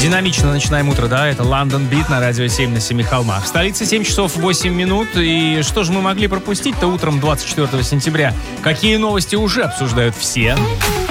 Динамично начинаем утро, да? Это London Beat на радио 7 на 7 холмах. В столице 7 часов 8 минут. И что же мы могли пропустить-то утром 24 сентября? Какие новости уже обсуждают все?